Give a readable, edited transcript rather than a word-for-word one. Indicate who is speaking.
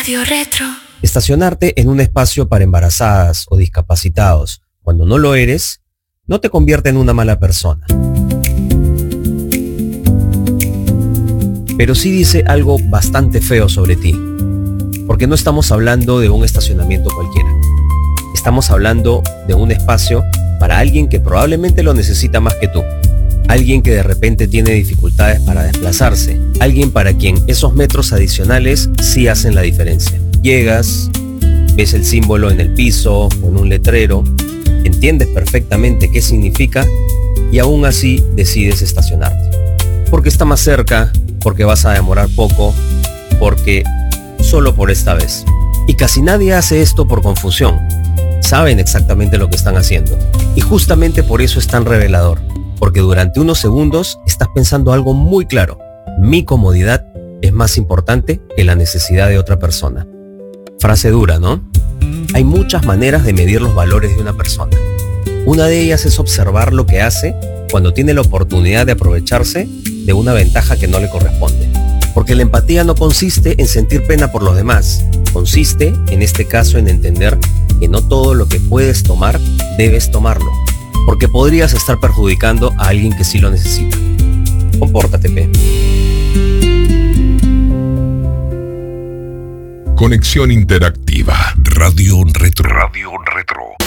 Speaker 1: Radio Retro.
Speaker 2: Estacionarte en un espacio para embarazadas o discapacitados cuando no lo eres, no te convierte en una mala persona. Pero sí dice algo bastante feo sobre ti, porque no estamos hablando de un estacionamiento cualquiera. Estamos hablando de un espacio para alguien que probablemente lo necesita más que tú. Alguien que de repente tiene dificultades para desplazarse. Alguien para quien esos metros adicionales sí hacen la diferencia. Llegas, ves el símbolo en el piso o en un letrero, entiendes perfectamente qué significa y aún así decides estacionarte. Porque está más cerca, porque vas a demorar poco, porque solo por esta vez. Y casi nadie hace esto por confusión. Saben exactamente lo que están haciendo. Y justamente por eso es tan revelador. Porque durante unos segundos estás pensando algo muy claro. Mi comodidad es más importante que la necesidad de otra persona. Frase dura, ¿no? Hay muchas maneras de medir los valores de una persona. Una de ellas es observar lo que hace cuando tiene la oportunidad de aprovecharse de una ventaja que no le corresponde. Porque la empatía no consiste en sentir pena por los demás. Consiste, en este caso, en entender que no todo lo que puedes tomar, debes tomarlo. Porque podrías estar perjudicando a alguien que sí lo necesita. Compórtate, P.
Speaker 3: Conexión interactiva. Radio Retro. Radio Retro.